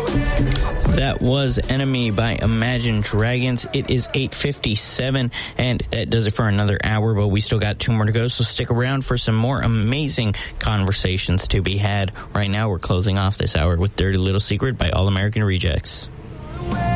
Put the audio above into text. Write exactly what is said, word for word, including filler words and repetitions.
That was Enemy by Imagine Dragons. It is eight fifty-seven, and that does it for another hour, but we still got two more to go, so stick around for some more amazing conversations to be had. Right now, we're closing off this hour with Dirty Little Secret by All American Rejects.